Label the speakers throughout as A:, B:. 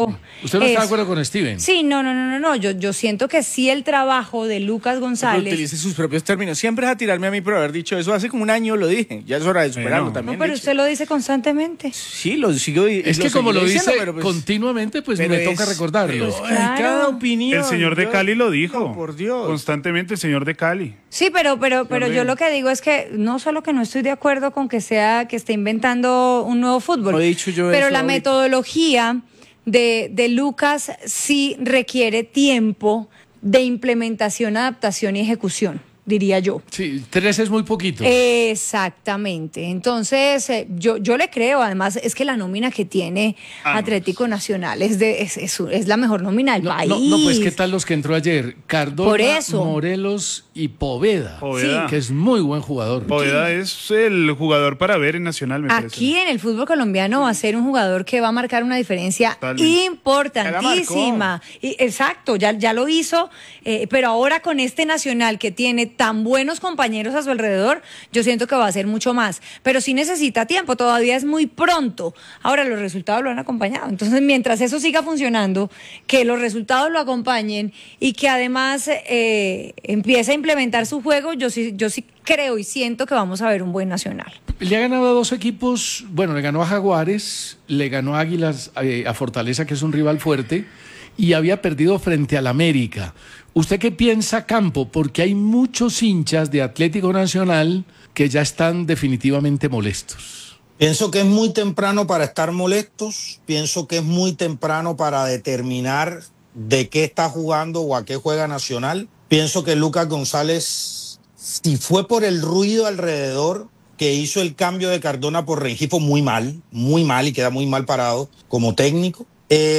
A: poco.
B: ¿Usted no está de acuerdo con Steven?
A: Sí, no. Yo siento que sí el trabajo de Lucas González.
C: Pero utilice sus propios términos. Siempre es a tirarme a mí por haber dicho eso. Hace como un año lo dije. Ya es hora de superarlo también.
A: No, pero usted lo dice constantemente.
C: Sí, lo sigo diciendo.
B: Es que como lo dice
C: pues,
B: continuamente, pues me toca recordarlo.
A: Pues claro.
C: Cada opinión.
D: El señor de Cali lo dijo.
C: No, por Dios.
D: Constantemente el señor de Cali.
A: Sí, pero yo lo que digo es que no solo que no estoy de acuerdo con que esté inventando un nuevo fútbol,
C: No he dicho yo
A: pero
C: eso
A: la
C: ahorita.
A: metodología de Lucas sí requiere tiempo de implementación, adaptación y ejecución, diría yo.
B: Sí, 3 es muy poquito.
A: Exactamente. Entonces, yo le creo. Además, es que la nómina que tiene Atlético Nacional es la mejor nómina del país.
B: No, pues ¿qué tal los que entró ayer? Cardona,
A: Por eso.
B: Morelos y Poveda,
D: Poveda.
B: que es muy buen jugador.
D: Poveda es el jugador para ver en Nacional, me parece.
A: Aquí en el fútbol colombiano va a ser un jugador que va a marcar una diferencia
D: Totalmente.
A: importantísima. Exacto, ya lo hizo, pero ahora con este Nacional que tiene tan buenos compañeros a su alrededor, yo siento que va a ser mucho más. Pero sí necesita tiempo, todavía es muy pronto. Ahora los resultados lo han acompañado. Entonces, mientras eso siga funcionando, que los resultados lo acompañen y que además empiece a implementar su juego, yo sí creo y siento que vamos a ver un buen Nacional.
B: Le ha ganado a 2 equipos, bueno, le ganó a Jaguares, le ganó a Águilas, a Fortaleza, que es un rival fuerte, y había perdido frente al América. ¿Usted qué piensa, Campo? Porque hay muchos hinchas de Atlético Nacional que ya están definitivamente molestos.
E: Pienso que es muy temprano para estar molestos, pienso que es muy temprano para determinar de qué está jugando o a qué juega Nacional. Pienso que Lucas González, si fue por el ruido alrededor que hizo el cambio de Cardona por Rengifo, muy mal y queda muy mal parado como técnico.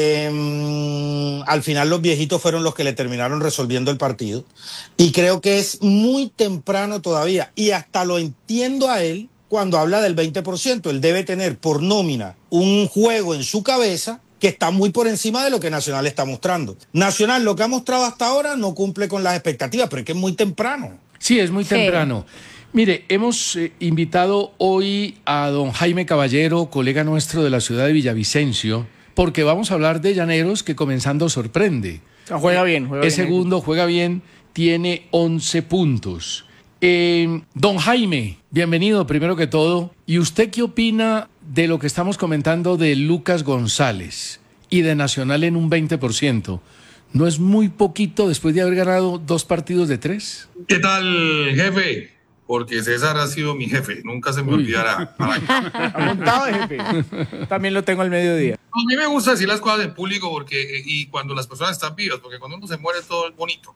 E: Al final los viejitos fueron los que le terminaron resolviendo el partido y creo que es muy temprano todavía y hasta lo entiendo a él cuando habla del 20%. Él debe tener por nómina un juego en su cabeza que está muy por encima de lo que Nacional está mostrando. Nacional, lo que ha mostrado hasta ahora no cumple con las expectativas, pero es que es muy temprano.
B: Sí, es muy temprano. Mire, hemos invitado hoy a don Jaime Caballero, colega nuestro de la ciudad de Villavicencio, porque vamos a hablar de Llaneros, que comenzando sorprende.
C: Juega bien.
B: Es segundo, juega bien, tiene 11 puntos. Don Jaime, bienvenido primero que todo. ¿Y usted qué opina de lo que estamos comentando de Lucas González y de Nacional en un 20%? ¿No es muy poquito después de haber ganado 2 partidos de 3?
F: ¿Qué tal, jefe? Porque César ha sido mi jefe, nunca se me olvidará.
C: Montado de jefe. También lo tengo al mediodía.
F: A mí me gusta decir las cosas en público y cuando las personas están vivas, porque cuando uno se muere todo es bonito.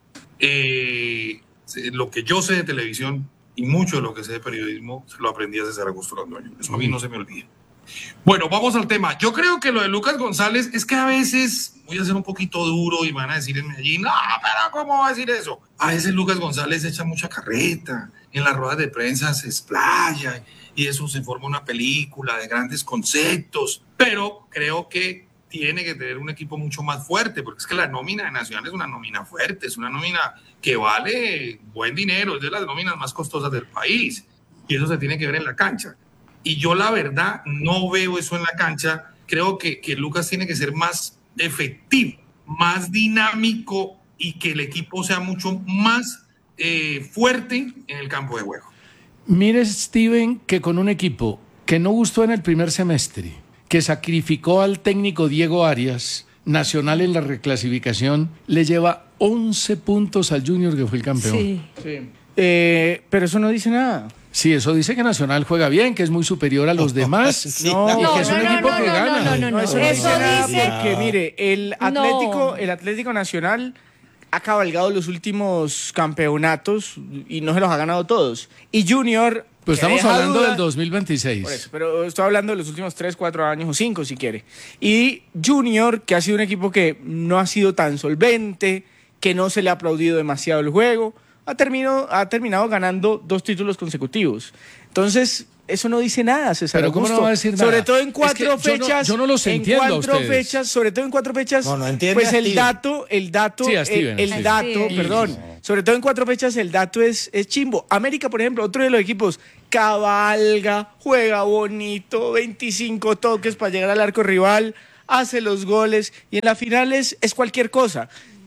F: Lo que yo sé de televisión y mucho de lo que sé de periodismo se lo aprendí a César Augusto Londoño. Eso a mí no se me olvida. Bueno, vamos al tema. Yo creo que lo de Lucas González es que a veces voy a ser un poquito duro y van a decir en Medellín, no, pero ¿cómo va a decir eso? A veces Lucas González echa mucha carreta, en las ruedas de prensa se explaya y eso se forma una película de grandes conceptos, pero creo que tiene que tener un equipo mucho más fuerte, porque es que la nómina de Nacional es una nómina fuerte, es una nómina que vale buen dinero, es de las nóminas más costosas del país y eso se tiene que ver en la cancha. Y yo la verdad no veo eso en la cancha. Creo que Lucas tiene que ser más efectivo, más dinámico y que el equipo sea mucho más fuerte en el campo de juego.
B: Mire, Steven, que con un equipo que no gustó en el primer semestre, que sacrificó al técnico Diego Arias, Nacional en la reclasificación, le lleva 11 puntos al Junior, que fue el campeón.
A: Sí.
C: Pero eso no dice nada.
B: Sí, eso dice que Nacional juega bien, que es muy superior a los demás.
E: Sí,
B: y que es un equipo que gana.
A: No,
C: Eso no
A: eso
C: dice nada
A: dice-
C: porque, mire, el Atlético Nacional ha cabalgado los últimos campeonatos y no se los ha ganado todos. Y Junior...
B: Pues
C: que
B: estamos
C: deja
B: hablando
C: duda-
B: del 2026.
C: Por eso, pero estoy hablando de los últimos 3, 4 años o 5 si quiere. Y Junior, que ha sido un equipo que no ha sido tan solvente, que no se le ha aplaudido demasiado el juego, ha terminado ganando 2 títulos consecutivos. Entonces, eso no dice nada, César
B: Pero ¿cómo
C: Augusto.
B: no va a decir nada?
C: Sobre todo en
B: Es
C: 4
B: que yo no-
C: fechas.
B: yo no los entiendo a
C: En 4
B: ustedes.
C: fechas, sobre todo en 4 fechas.
E: No entiende
C: pues
E: a
C: el
E: Steven.
C: dato,
B: Sí, a Steven,
C: el
B: Steven.
C: dato,
A: Sí.
C: perdón. Sobre todo en 4 fechas el dato es chimbo. América, por ejemplo, otro de los equipos, cabalga, juega bonito, 25 toques para llegar al arco rival, hace los goles y en la final es cualquier cosa.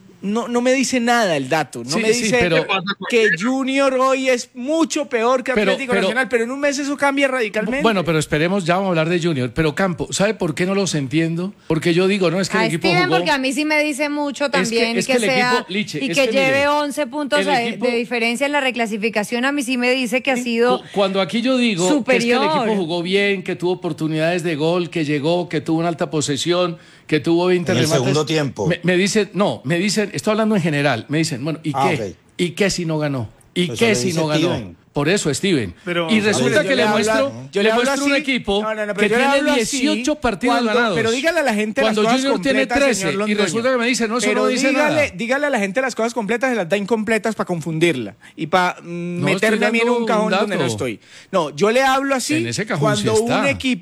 C: No me dice nada el dato, no
B: Sí,
C: me
B: sí,
C: dice
B: pero-
C: que Junior hoy es mucho peor que
B: Pero-
C: Atlético
B: pero-
C: Nacional, pero en un mes eso cambia radicalmente.
B: Bueno, pero esperemos, ya vamos a hablar de Junior. Pero Campo, ¿sabe por qué no los entiendo? Porque yo digo, no, es que
A: A
B: el equipo
A: Steven,
B: jugó...
A: porque a mí sí me dice mucho también
B: es
A: que,
B: que el
A: sea
B: equipo, Liche,
A: y
B: es
A: que
B: que
A: lleve
B: mire,
A: 11 puntos
B: el equipo-
A: de diferencia en la reclasificación. A mí sí me dice que ha sido
B: Cuando aquí yo digo que es que el
A: superior.
B: equipo jugó bien, que tuvo oportunidades de gol, que llegó, que tuvo una alta posesión, que tuvo 20
E: En el
B: remates.
E: segundo tiempo.
B: Me dicen, estoy hablando en general. Me dicen, bueno, ¿y qué?
E: Ok.
B: ¿Y qué si no ganó? ¿Y
E: Eso
B: qué
E: le
B: si
E: dice
B: no ganó?
E: Steven.
B: Por eso, Steven.
D: Pero-
B: Y resulta
C: Yo
B: que le muestro,
C: yo
B: le
C: hablo
B: muestro un
C: así.
B: equipo
C: No, pero
B: que
C: yo le
B: tiene
C: hablo así
B: 18 partidos
C: cuando-
B: ganados.
C: Pero dígale a la gente
B: Cuando
C: las cosas
B: Junior tiene
C: completas,
B: 13
C: señor
B: y
C: Londoño.
B: resulta que me dice, no, eso
C: Pero
B: no dice nada.
C: dígale a la gente las cosas completas, se las da incompletas para confundirla y para meterme
B: estoy
C: a mí en
B: dando
C: un cajón
B: un dato.
C: donde no estoy. No, yo le hablo así
B: En ese cajón
C: cuando
B: sí está.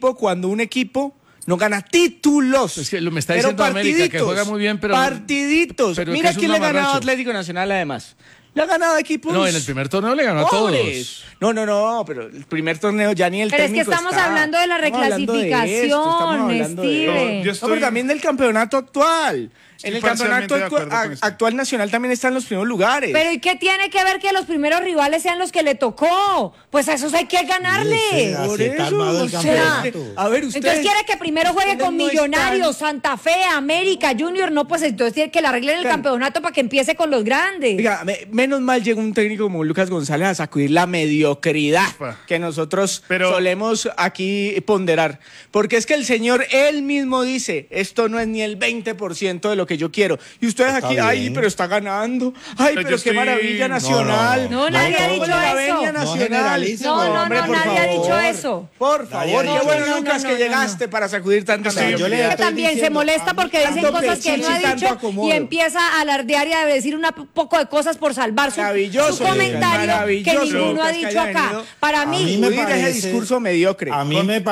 C: un equipo no gana títulos.
B: Es que me está
C: pero
B: diciendo América que
C: partiditos,
B: juega muy bien, pero...
C: partiditos.
B: pero
C: Mira
B: que es
C: quién
B: un
C: le ganaba a
B: mamarracho.
C: Atlético Nacional además. Le ha ganado equipos.
B: No, en el primer torneo le ganó a
C: pobres.
B: todos.
C: No, pero el primer torneo ya ni el
A: Pero es que
C: técnico
A: estamos
C: está.
A: hablando de la
C: Estamos hablando de
A: reclasificación,
C: esto, estamos hablando de-
A: Steven.
D: Yo
C: No,
D: estoy-
C: pero también del campeonato actual.
D: Estoy
C: En el campeonato
D: parcialmente de acuerdo con esto.
C: actual nacional también están los primeros lugares.
A: Pero ¿y qué tiene que ver que los primeros rivales sean los que le tocó? Pues a esos hay que ganarle.
E: Sí, así está armado el
A: o sea,
E: campeonato.
C: A ver, usted.
A: Entonces quiere que primero juegue
C: ustedes
A: con
C: no
A: Millonarios, Santa Fe, América, Junior, no, pues entonces tiene que le arreglen el
C: Claro.
A: campeonato para que empiece con los grandes.
C: Oiga, menos mal llegó un técnico como Lucas González a sacudir la mediocridad
D: Ufa.
C: que nosotros
D: Pero-
C: solemos aquí ponderar. Porque es que el señor él mismo dice, esto no es ni el 20% de lo que yo quiero. Y ustedes
E: Está
C: aquí,
E: bien.
C: ay, pero está ganando. Ay,
D: Pero
C: pero
D: yo
C: qué
D: estoy-
C: maravilla
D: No,
C: nacional.
A: no, nadie ha
C: ¿cómo
A: dicho
C: le la
A: eso.
C: venia
A: No
C: nacional?
E: generalice,
A: No, no,
C: hombre,
A: no,
C: por
A: nadie ha dicho
C: favor.
A: eso.
C: Por
E: Nadie
C: favor,
E: ha
C: qué
E: dicho
C: bueno,
E: eso.
C: Lucas,
A: No,
C: que
A: no,
C: llegaste para sacudir tanta
D: Yo le
C: mediocridad.
A: Que
E: estoy
A: también se
E: diciendo,
A: molesta porque dicen
C: tanto
A: cosas que no
C: pechiche
A: ha
C: y tanto
A: dicho
C: acomodo.
A: y empieza a alardear y a decir un poco de cosas por salvar su
C: Maravilloso,
A: comentario que
C: maravilloso,
A: ninguno ha
C: Lucas, que
A: dicho
C: haya
A: acá.
C: venido
A: Para
E: A
A: mí,
E: mí me
C: Sacudir ese
E: parece-
C: discurso mediocre.
E: A mí me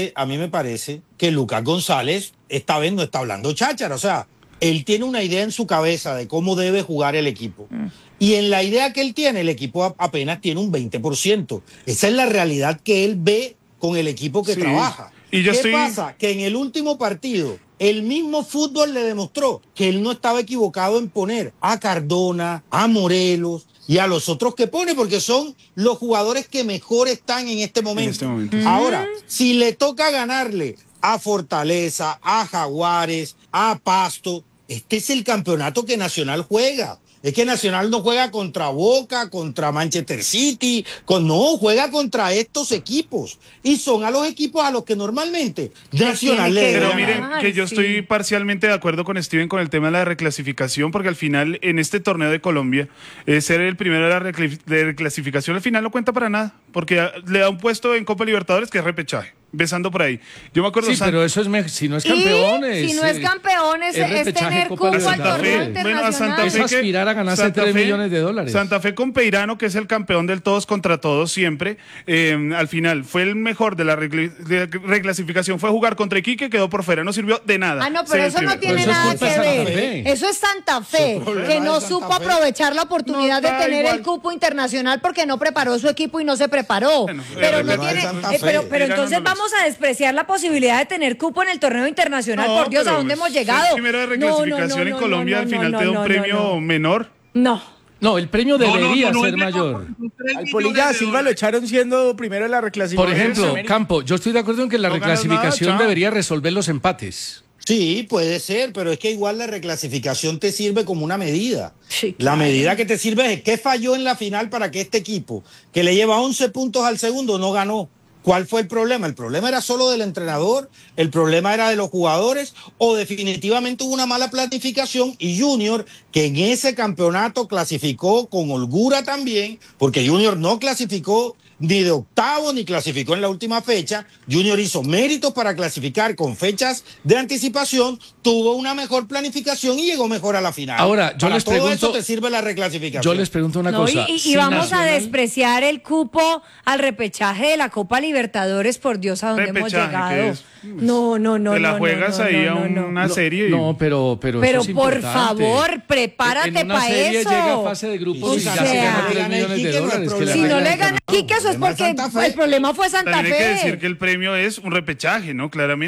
E: parece que Lucas González esta vez no está hablando cháchara, o sea, él tiene una idea en su cabeza de cómo debe jugar el equipo. Y en la idea que él tiene, el equipo apenas tiene un 20%. Esa es la realidad que él ve con el equipo que
D: Sí.
E: trabaja.
D: Y yo
E: ¿Qué
D: estoy-
E: pasa? Que en el último partido, el mismo fútbol le demostró que él no estaba equivocado en poner a Cardona, a Morelos y a los otros que pone, porque son los jugadores que mejor están en este momento.
D: este momento.
E: Ahora, si le toca ganarle a Fortaleza, a Jaguares, a Pasto, este es el campeonato que Nacional juega. Es que Nacional no juega contra Boca, contra Manchester City, no, juega contra estos equipos. Y son a los equipos a los que normalmente Nacional
A: tiene
E: le
A: que
E: debe
D: Pero
A: ganar.
E: ganar.
D: miren que yo
A: sí.
D: estoy parcialmente de acuerdo con Steven con el tema de la reclasificación, porque al final en este torneo de Colombia, ser el primero de la reclasificación al final no cuenta para nada, porque le da un puesto en Copa Libertadores que es repechaje, besando por ahí. Yo me acuerdo...
B: Sí, pero eso es si no es campeón.
A: Y si no es campeón, es
B: repechaje,
A: tener
B: Copa
A: cupo al
B: Libertadores.
A: torneo
D: Bueno, a Santa
A: internacional.
B: Es
D: Fe que-
B: aspirar a ganarse
D: Santa
B: 3
D: Fe-
B: millones de dólares.
D: Santa Fe con Peirano, que es el campeón del todos contra todos siempre, al final fue el mejor de la reclasificación, fue jugar contra Iquique, quedó por fuera, no sirvió de nada.
A: Ah, no, pero
D: ser el
A: eso no
D: primero.
A: tiene
B: Pero eso es
A: nada
B: culpa
A: que
B: de Santa
A: ver.
B: Fe.
A: Eso es Santa Fe,
E: problema
A: que no
E: de Santa
A: supo
E: Fe.
A: aprovechar la oportunidad
D: No,
A: de
D: da
A: tener
D: igual.
A: el cupo internacional porque no preparó su equipo y no se preparó.
D: Bueno,
A: pero
D: el
A: no
E: problema de
A: tiene,
E: Santa Fe.
A: pero
D: Peirano
A: entonces
D: no lo
A: vamos a despreciar la posibilidad de tener cupo en el torneo internacional.
D: No,
A: Por Dios, ¿a
D: pero,
A: dónde
D: pues,
A: hemos llegado?
D: ser primero de reclasificación en Colombia al final te da un premio menor.
A: No.
B: No, el premio debería ser
F: es
B: mayor.
C: Al Polilla da Silva lo echaron siendo primero en la reclasificación.
B: Por ejemplo,
C: América.
B: Campo, yo estoy de acuerdo en que la
D: No ganas
B: reclasificación
D: nada, chao.
B: debería resolver los empates.
E: Sí, puede ser, pero es que igual la reclasificación te sirve como una medida.
A: Sí,
E: La medida que te sirve es qué falló en la final para que este equipo, que le lleva 11 puntos al segundo, no ganó. ¿Cuál fue el problema? ¿El problema era solo del entrenador? ¿El problema era de los jugadores? ¿O definitivamente hubo una mala planificación? Y Junior, que en ese campeonato clasificó con holgura también, porque Junior no clasificó ni de octavo ni clasificó en la última fecha. Junior hizo méritos para clasificar con fechas de anticipación, tuvo una mejor planificación y llegó mejor a la final.
B: Ahora, yo
E: Para
B: les
E: todo
B: pregunto-
E: eso te sirve la reclasificación.
B: Yo les pregunto una
A: No,
B: cosa.
A: y
B: si
A: vamos a
B: Nacional-
A: despreciar el cupo al repechaje de la Copa Libertadores, por Dios, a dónde hemos
D: Repechaje,
A: llegado.
D: que es-
A: No.
D: Te la
A: no,
D: juegas
A: no,
D: ahí
A: no,
D: a
A: no,
D: una
A: no.
D: serie. y-
B: No, pero
A: Pero
B: eso es
A: por
B: importante.
A: favor, prepárate
B: En una
A: para
B: serie
A: eso.
B: llega a fase de grupos
A: O
B: y ya
A: sea,
B: se gana
A: si
B: 3
E: no le
B: millones
E: gana
B: de
E: Iquique, no hay
B: dólares. que
E: problema.
B: le
A: Si no
B: arreglan
A: le
B: el
A: gana
B: campeonato.
A: Quique, eso es
E: Problema de
A: porque
E: Santa Fe.
A: el problema fue Santa
D: También hay que
A: Fe.
D: decir que el premio es un repechaje, ¿no? Claramente.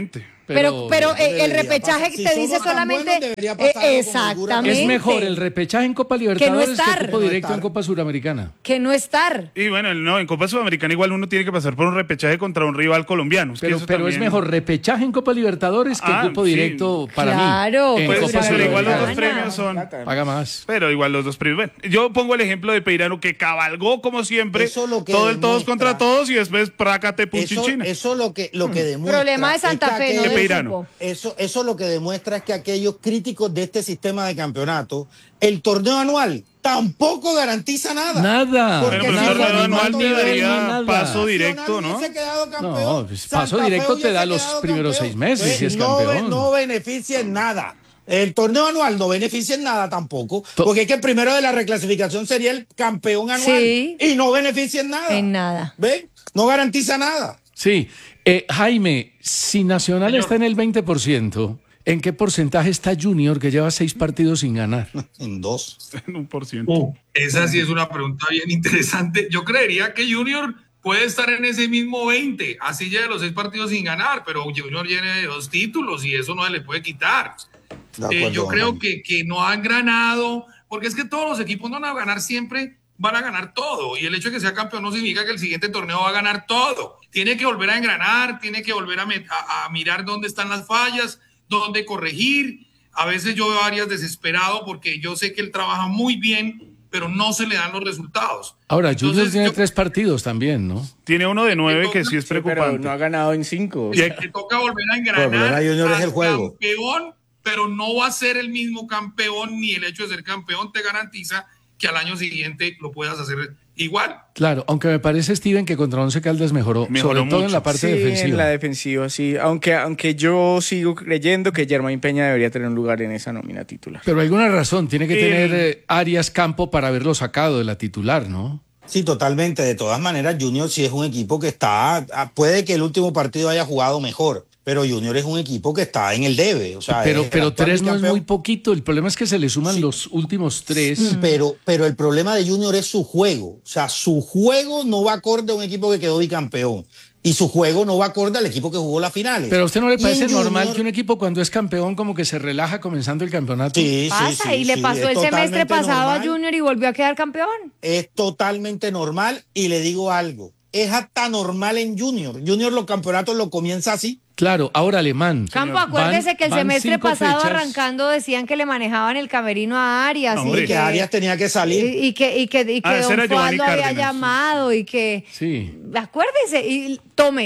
A: Pero el repechaje
E: Si
A: te
E: somos
A: dice
E: tan
A: solamente
E: buenos, debería pasar algo como
A: exactamente.
B: Es mejor el repechaje en Copa Libertadores que
A: estar.
B: cupo
E: No
B: directo
E: estar.
B: en Copa Suramericana.
A: Que no estar.
D: Y bueno, no, en Copa Sudamericana igual uno tiene que pasar por un repechaje contra un rival colombiano. Es que
B: Pero
D: eso
B: es
D: también-
B: mejor repechaje en Copa Libertadores que cupo
D: sí.
B: directo para
A: Claro,
B: mí. En
D: Pues,
B: Copa
D: pero igual los dos
B: Suramericana.
D: premios son...
B: Paga más.
D: Pero igual los dos premios. Bueno, yo pongo el ejemplo de Peirano que cabalgó como siempre,
E: Eso lo que
D: todo el todos
E: demuestra-
D: contra todos y después prácate punchichina.
E: Eso lo que demuestra.
A: Problema de Santa
E: es que
A: Fe, no
D: De
A: del
D: Peirano.
A: fútbol.
E: Eso lo que demuestra es que aquellos críticos de este sistema de campeonato, el torneo anual tampoco garantiza nada.
B: Nada.
E: Porque
D: Bueno, pero
E: si
D: el torneo
E: Nacional
D: anual
E: no
D: debería
B: nada.
D: paso directo,
E: Nacional
D: ¿no?
E: hubiese quedado campeón,
B: No, pues,
E: Santa
B: paso
E: Fe
B: directo te
E: hubiese
B: da los
E: quedado
B: primeros
E: campeón.
B: 6 meses si es
E: No,
B: campeón.
E: no beneficia en nada. El torneo anual no beneficia en nada tampoco, porque es que el primero de la reclasificación sería el campeón anual
A: Sí.
E: y no beneficia en nada.
A: En nada.
E: ¿Ven? No garantiza nada.
B: Sí. Jaime, si Nacional está en el 20%, ¿en qué porcentaje está Junior que lleva 6 partidos sin ganar?
E: En 2.
D: En 1%.
F: Esa sí es una pregunta bien interesante. Yo creería que Junior puede estar en ese mismo 20, así lleve los 6 partidos sin ganar, pero Junior tiene 2 títulos y eso no se le puede quitar.
E: De acuerdo,
F: Yo creo
E: Juan.
F: que no han ganado, porque es que todos los equipos no van a ganar siempre, van a ganar todo. Y el hecho de que sea campeón no significa que el siguiente torneo va a ganar todo. Tiene que volver a engranar, tiene que volver a mirar dónde están las fallas, dónde corregir. A veces yo veo a Arias desesperado porque yo sé que él trabaja muy bien, pero no se le dan los resultados.
B: Ahora, Junior
F: Entonces,
B: tiene
F: yo-
B: 3 partidos también, ¿no?
D: Tiene uno de 9 que sí es
C: Sí, pero
D: preocupante.
C: no ha ganado en 5.
D: Y hay-
F: Le toca volver a
E: Bueno,
F: engranar
E: pero ahora Junior es el
F: al
E: juego.
F: campeón, pero no va a ser el mismo campeón, ni el hecho de ser campeón te garantiza que al año siguiente lo puedas hacer igual.
B: Claro, aunque me parece, Steven, que contra Once Caldas mejoró
D: Mejoró
B: sobre todo en
D: mucho.
B: la parte
C: Sí,
B: defensiva.
C: en la defensiva, sí. Aunque yo sigo creyendo que Germain Peña debería tener un lugar en esa nómina titular.
B: Pero alguna razón, tiene que
D: Sí.
B: tener Arias campo para haberlo sacado de la titular, ¿no?
E: Sí, totalmente. De todas maneras, Junior sí es un equipo que está, puede que el último partido haya jugado mejor, pero Junior es un equipo que está en el debe. O sea,
B: Pero
E: es el actual
B: 3 no es
E: campeón.
B: muy poquito. El problema es que se le suman los últimos 3.
E: Sí, pero el problema de Junior es su juego. O sea, su juego no va acorde a un equipo que quedó bicampeón. Y su juego no va acorde al equipo que jugó las finales.
B: Pero a usted no le
E: Y
B: parece
E: en
B: normal
E: Junior-
B: que un equipo cuando es campeón como que se relaja comenzando el campeonato.
E: Sí,
A: Pasa,
E: sí,
A: y le
E: sí,
A: pasó
E: es
A: el semestre
E: totalmente
A: pasado a
E: normal.
A: Junior y volvió a quedar campeón.
E: Es totalmente normal y le digo algo. Es hasta normal en Junior. Junior los campeonatos lo comienza así.
B: Claro, ahora Alemán.
A: Campo, acuérdese que el
B: van
A: semestre
B: 5
A: pasado
B: fechas.
A: arrancando decían que le manejaban el camerino a Arias.
D: No,
A: y
D: hombre.
E: Que Arias tenía que salir.
A: y que
D: Ah, ese
A: Don
D: era Giovanni
A: Fuad lo había
D: Cárdenas.
A: llamado y que...
B: Sí.
A: Acuérdese, y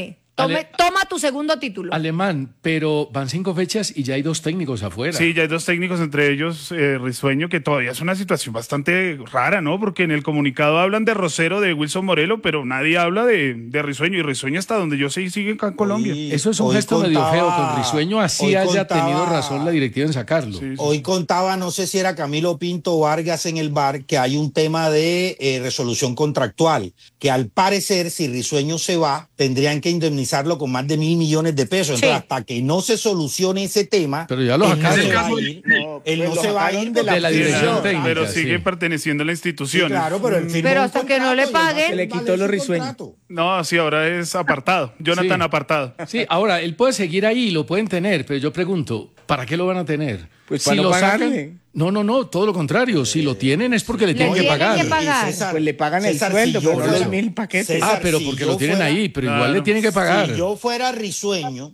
A: toma tu segundo título.
B: Alemán, pero van 5 fechas y ya hay 2 técnicos afuera.
D: Sí, ya hay 2 técnicos, entre ellos Risueño, que todavía es una situación bastante rara, ¿no? Porque en el comunicado hablan de Rosero, de Wilson Morelo, pero nadie habla de Risueño. Y Risueño, hasta donde yo sé, sigue acá en Colombia.
E: Hoy-
B: Eso es un
E: hoy
B: gesto medio
E: contaba-
B: feo con Risueño, así
E: hoy
B: haya
E: contaba-
B: tenido razón la directiva en sacarlo.
D: Sí, sí.
E: Hoy contaba, no sé si era Camilo Pinto Vargas en el bar, que hay un tema de resolución contractual, que al parecer, si Risueño se va, tendrían que indemnizarlo con más de 1.000 millones de pesos. Entonces,
A: Sí.
E: hasta que no se solucione ese tema,
B: Pero ya lo
E: él
B: sacaron.
E: no se
F: Es el
E: va a
F: caso
E: ir,
C: No,
E: él
C: pues
E: no
C: lo
E: se va a
C: sacaron
E: ir
B: de la dirección
E: federación.
B: técnica.
D: Pero sigue
B: sí.
D: perteneciendo a la institución.
E: Sí, claro, pero él firmó
A: Pero
E: un
A: hasta que no le
E: contrato y él va a
A: paguen-
E: hacer
C: Se le quitó
E: valer
C: los
E: su
C: risueños.
E: contrato.
D: No, sí, ahora es apartado. Jonathan
B: Sí.
D: apartado.
B: Sí, ahora, él puede seguir ahí, lo pueden tener, pero yo pregunto, ¿para qué lo van a tener?
C: Pues para no pagarle.
B: No, todo lo contrario. Si lo tienen es porque le tienen que
A: tienen
B: pagar.
A: que pagar.
E: Y
C: Pues le pagan el
E: César,
C: sueldo,
E: si yo
C: pero no
E: fuera-
C: los 1.000 paquetes.
E: César,
B: Pero
E: si
B: porque
E: yo
B: lo tienen
E: fuera-
B: ahí, pero igual
D: Claro.
B: le tienen que pagar.
E: Si yo fuera Risueño,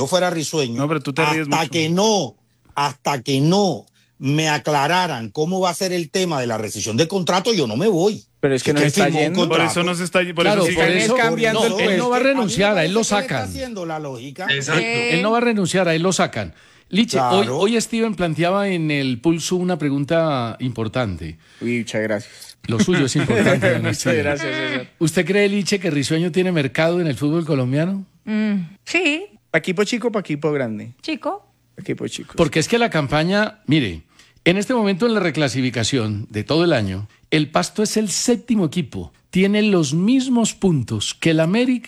D: No, pero tú te ríes
E: hasta
D: mucho.
E: hasta que no me aclararan cómo va a ser el tema de la rescisión del contrato, yo no me voy.
C: Pero es que no
E: él
C: está
E: firmó un
C: yendo.
D: Por
E: contrato.
D: eso no se está. Por
B: Claro,
D: eso
B: por
D: sigue-
B: eso
C: cambiando
B: no,
C: el
B: él no va a
E: mí me
B: renunciar, a él lo
E: parece que le está
B: sacan.
E: haciendo la lógica.
F: Exacto.
B: Él no va a renunciar, a él lo sacan. Liche,
E: Claro.
B: hoy Steven planteaba en el Pulso una pregunta importante.
C: Uy, muchas gracias.
B: Lo suyo es importante. don
C: Muchas
B: Steven.
C: gracias, César.
B: ¿Usted cree, Liche, que Risueño tiene mercado en el fútbol colombiano?
A: Sí,
C: ¿Pa' equipo chico o pa' equipo grande?
A: chico.
C: Pa' equipo chico.
B: Porque es que la campaña, mire, en este momento en la reclasificación de todo el año, el Pasto es el 7º equipo. Tiene los mismos puntos que el América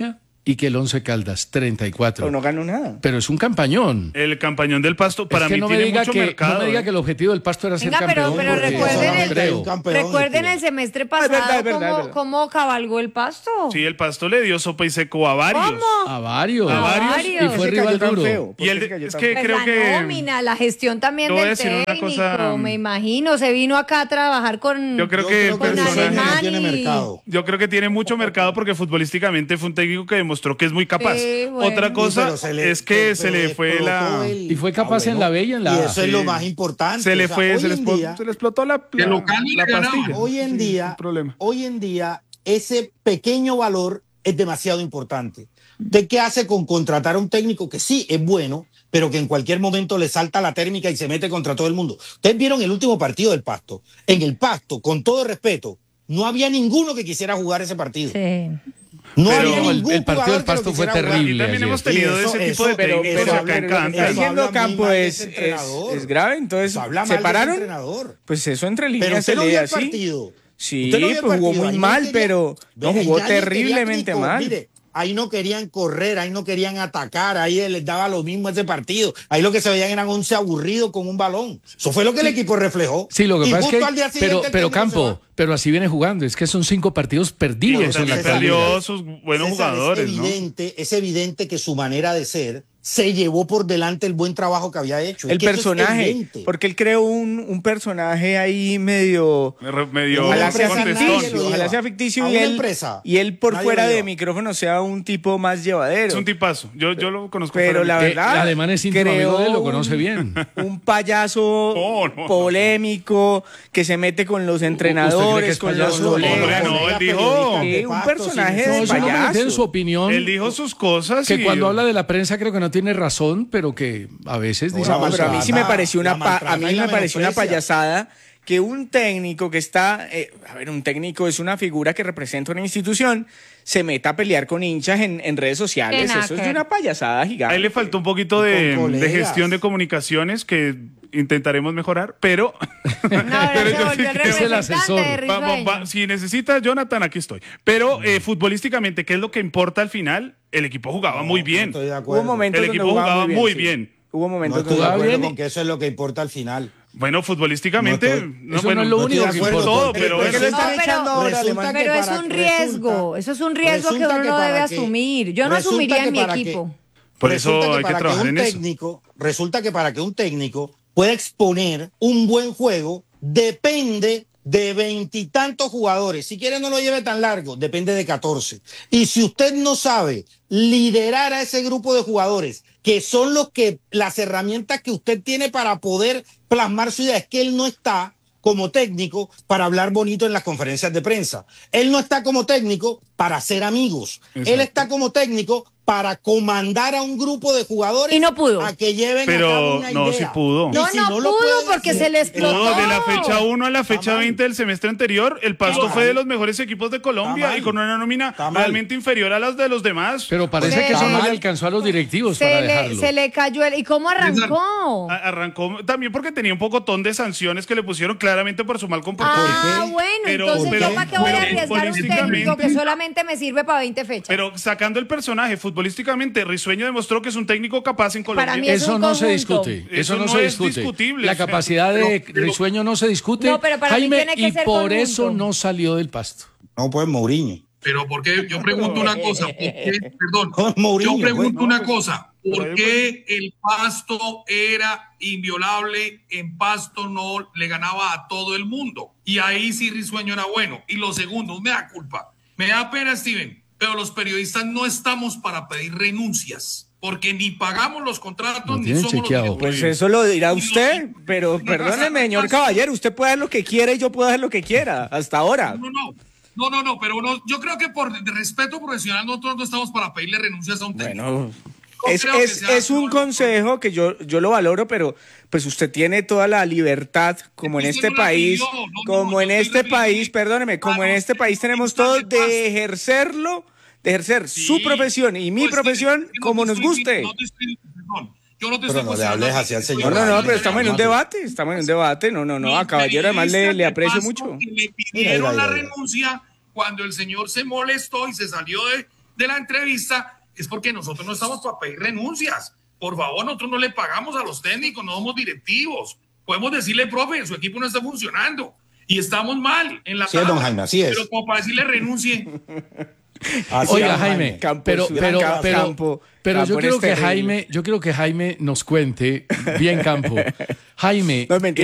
B: y que el Once Caldas 34.
C: Pero no ganó nada.
B: Pero es un campañón.
D: El campañón del Pasto para
B: Es que
D: mí
B: no me
D: tiene
B: diga
D: mucho
B: que,
D: mercado.
B: no me diga que el objetivo del Pasto era ser
A: Venga, pero
B: campeón. porque
A: recuerden
B: no
A: el-
B: creo.
A: Recuerden el semestre pasado
C: Es verdad.
A: cómo cabalgó el Pasto.
D: Sí, el Pasto le dio sopa y seco a varios.
A: ¿Cómo?
B: A varios.
A: A varios.
B: Y fue
C: ¿Por qué
B: rival
C: cayó tan
B: duro.
C: feo? ¿Por
D: Y el
C: qué cayó
D: es
C: tan
D: que
C: feo?
A: Pues
D: creo
A: la
D: que
A: nómina, la gestión también
D: Te voy a
A: del
D: decir una
A: técnico,
D: cosa,
A: me imagino. Se vino acá a trabajar con...
D: yo creo que el
A: con
E: personaje
A: Alemán
E: no tiene
A: y-
E: mercado.
D: Yo creo que tiene mucho mercado porque futbolísticamente fue un técnico que demostró que es muy capaz.
A: Sí, bueno.
D: Otra cosa es que se le fue la...
B: Y fue capaz en la B y en la
E: Y
B: A.
E: eso es lo más importante.
D: Se le
E: O sea,
D: fue,
E: hoy
D: se le
E: en día-
D: explotó la
F: De local ni le ganaba.
D: pastilla.
E: Hoy en
D: Sí,
E: día,
D: sin problema.
E: hoy en día, ese pequeño valor es demasiado importante. ¿Usted qué hace con contratar a un técnico que sí es bueno, pero que en cualquier momento le salta la térmica y se mete contra todo el mundo? Ustedes vieron el último partido del Pasto. En el Pasto, con todo respeto, no había ninguno que quisiera jugar ese partido.
A: Sí.
E: No
D: Pero
E: había
B: el
E: ningún
B: partido
E: jugador
B: del
E: que lo
B: Pasto fue
E: quisiera jugar.
B: terrible.
D: Y también
B: ayer.
D: hemos tenido
E: Eso-
D: ese tipo de
E: eso-
D: técnicos
E: eso
D: acá
E: habla-
D: en
E: eso
D: Canta.
E: habla
C: Haciendo
E: muy
C: campo
E: mal de
C: es
E: ese entrenador.
C: grave, entonces
E: Eso habla mal
C: se
E: del
C: pararon.
E: entrenador.
C: Pues eso entre
E: Pero
C: líneas
E: usted
C: se
E: no
C: lee
E: vio el
C: así.
E: partido.
C: Sí,
E: Usted no vio el
C: pues jugó
E: partido.
C: muy
E: Ahí no
C: mal,
E: querían-
C: pero no
E: Ve,
C: jugó
E: ya ni querían
C: terriblemente
E: ni
C: mal.
E: Mire, ahí no querían correr, ahí no querían atacar, ahí les daba lo mismo ese partido. Ahí lo que se veían eran 11 aburridos con un balón. Eso fue lo que el equipo reflejó.
B: Sí, lo que
E: Y
B: pasa es
E: justo
B: que.
E: al día siguiente
B: Pero
E: el técnico se
B: Campo,
E: va.
B: pero así viene jugando. Es que son 5 partidos perdidos en la
E: César,
B: actualidad.
D: sus buenos
E: César,
D: jugadores, ¿no?
E: es evidente que su manera de ser se llevó por delante el buen trabajo que había hecho. Es
C: El
E: que eso es
C: personaje,
E: evidente.
C: porque él creó un personaje ahí medio...
D: Medio
E: Una
C: Ojalá sea
E: empresa
D: contestón.
E: nadie lo
C: ficticio, ojalá
E: lleva.
C: sea ficticio
E: A
C: y
E: una
C: él,
E: empresa,
C: y él por
E: nadie
C: fuera
E: lo
C: de
E: lleva.
C: micrófono sea un tipo más llevadero.
D: Es un tipazo. Yo lo conozco.
C: Pero
D: fuera
C: la
D: de-
C: verdad,
B: Además es íntimo amigo de él, lo conoce bien.
C: Un payaso
D: No.
C: polémico que se mete con los
B: ¿Usted cree que
C: entrenadores,
B: es
C: con los
B: payaso?
C: colegas.
D: Hombre, no, él dijo-
C: Sí, un personaje
B: No,
C: de
B: eso no me
C: payaso.
B: mete en su opinión.
D: Él dijo sus cosas
B: Que
D: y
B: cuando habla de la prensa creo que no tiene razón, pero que a veces dice
E: la
C: No, pero a mí sí me pareció
E: la
C: a mí
E: maltrata y la
C: me pareció una
E: menosprecia.
C: payasada que un técnico que está, un técnico es una figura que representa una institución, se meta a pelear con hinchas en redes sociales.
A: Qué
C: Eso es de
A: naca.
C: una payasada gigante.
D: a él le faltó un poquito de
E: Con colegas.
D: gestión de comunicaciones que intentaremos mejorar, pero
A: No, ahora
D: Pero
A: se
D: yo
A: volvió
D: sí
A: el
D: creo-
B: Es el
A: representante
B: asesor.
A: de Risueño.
D: si necesita Jonathan, aquí estoy. Pero futbolísticamente, ¿qué es lo que importa al final? El equipo jugaba muy bien.
E: No estoy de
C: Hubo
E: acuerdo.
C: momentos
D: El
C: donde
D: equipo jugaba muy
C: sí.
D: bien.
C: Hubo
E: No
C: momentos
E: estoy de
C: donde
B: jugaba
E: acuerdo
B: bien.
E: con que eso es lo que importa al final.
D: Bueno, futbolísticamente,
E: No estoy-
B: Eso no es lo
E: no
B: único
E: estoy
B: que
E: de acuerdo.
B: importa.
D: todo, pero
C: ¿Por qué lo
D: eso-
C: están
A: No, pero-
C: echando ahora,
E: resulta
C: Alemán?
E: que
A: Pero es
E: para-
A: un riesgo,
E: resulta-
A: eso es un riesgo que
E: resulta
A: uno
E: que
A: no
E: para
A: debe
E: que-
A: asumir. Yo no
E: resulta
A: asumiría
E: que
A: en mi
E: para que-
A: equipo.
D: Por eso
E: Resulta
D: hay que
E: para
D: trabajar
E: un
D: en eso.
E: técnico, resulta que para que un técnico pueda exponer un buen juego, depende de 20 y tantos jugadores. Si quiere no lo lleve tan largo, depende de 14. Y si usted no sabe liderar a ese grupo de jugadores, que son las herramientas que usted tiene para poder plasmar su idea, es que él no está como técnico para hablar bonito en las conferencias de prensa. Él no está como técnico para ser amigos.
D: Exacto.
E: Él está como técnico para comandar a un grupo de jugadores
A: Y no pudo.
E: a que lleven
D: Pero
E: a cabo una
D: no,
E: idea.
D: sí pudo.
E: Y
A: No,
E: si
A: no
E: lo
A: pudo
E: puede
A: porque
E: hacer,
A: se le explotó.
D: No, de la fecha 1 a la fecha
E: Está mal.
D: 20 del semestre anterior, el Pasto
E: Está
D: fue
E: mal.
D: de los mejores equipos de Colombia
E: Está
D: y con
E: mal.
D: una nómina
E: Está mal.
D: realmente inferior a las de los demás.
B: Pero parece
A: Se
B: que eso
A: le-
B: no le alcanzó a los directivos para dejarlo.
A: Se le cayó el... ¿Y cómo arrancó?
D: Arrancó también porque tenía un pocotón de sanciones que le pusieron claramente por su mal comportamiento.
A: Ah,
E: qué?
A: bueno,
D: Pero-
A: entonces
E: pero-
A: yo para qué voy a
E: pero
A: arriesgar un técnico
D: futbolísticamente-
A: que solamente me sirve para 20 fechas.
D: Pero sacando el personaje futbolísticamente, Risueño demostró que es un técnico capaz en Colombia.
A: Para mí es
B: Eso
A: un
B: no se
A: conjunto.
B: discute.
D: Eso
B: Eso no
D: no
B: se
D: es
B: discute.
D: discutible,
B: La
D: o sea,
B: capacidad de Risueño no se discute.
A: No, pero para mí
B: Jaime,
A: tiene que
B: y
A: ser
B: por
A: conjunto.
B: eso no salió del Pasto.
E: No, pues Mourinho.
F: Pero porque yo pregunto una cosa, ¿por qué? Perdón,
E: Mourinho,
F: yo pregunto
E: pues.
F: una cosa, ¿por qué el Pasto era inviolable? En Pasto no le ganaba a todo el mundo y ahí sí Risueño era bueno. Y lo segundo, me da culpa, me da pena, Steven, pero los periodistas no estamos para pedir renuncias, porque ni pagamos los contratos
B: Lo
F: ni
B: tienen
F: somos
B: chequeado.
F: los
C: Pues
F: directores.
C: eso lo dirá usted, pero perdóneme, señor caballero, usted puede hacer lo que quiera y yo puedo hacer lo que quiera, hasta ahora.
F: No, pero yo creo que por respeto profesional nosotros no estamos para pedirle renuncias a un técnico.
C: Bueno,
F: No
C: es,
F: creo que
C: es,
F: sea
C: es un
F: todo-
C: consejo que yo lo valoro, pero pues usted tiene toda la libertad, como en
F: Usted
C: este
F: no la
C: país,
F: pidió, no,
C: como
F: no,
C: en
F: yo
C: este
F: estoy
C: país,
F: refiriendo-
C: perdóneme, como en
F: no,
C: este país tenemos
F: está
C: todo
F: de paz.
C: de ejercerlo, de ejercer su
F: Sí.
C: profesión y mi
F: No,
C: profesión
F: no te
C: como nos
F: estoy-
C: guste.
F: no te estoy- perdón, yo no te
E: Pero
F: estoy
E: no le
F: cuestionando
E: hables
F: a ti,
E: así al
F: estoy
E: señor.
C: No,
F: hablando
C: pero
F: de
C: estamos en un
E: no,
C: debate, a caballero además le
F: periodistas
C: aprecio
F: de
C: mucho.
F: Pasto que le pidieron
E: Mira,
F: la
E: mira.
F: renuncia cuando el señor se molestó y se salió de la entrevista es porque nosotros no estamos para pedir renuncias. Por favor, nosotros no le pagamos a los técnicos, no somos directivos. Podemos decirle, profe, su equipo no está funcionando y estamos mal en la
E: tabla, don Jaime, así es.
F: Pero como para decirle renuncie.
B: Oiga, Jaime, pero yo quiero que Jaime nos cuente bien, Campo. Jaime,
C: no,